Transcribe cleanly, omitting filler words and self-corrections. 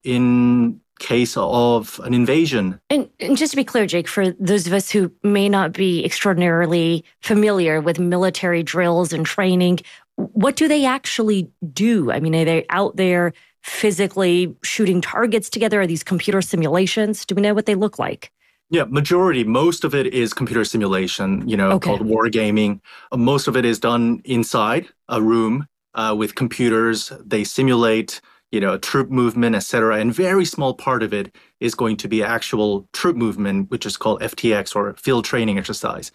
in case of an invasion. And just to be clear, Jake, for those of us who may not be extraordinarily familiar with military drills and training, what do they actually do? I mean, are they out there physically shooting targets together? Are these computer simulations? Do we know what they look like? Yeah, most of it is computer simulation, Okay. called wargaming. Most of it is done inside a room with computers. They simulate, troop movement, etc. And very small part of it is going to be actual troop movement, which is called FTX or field training exercise.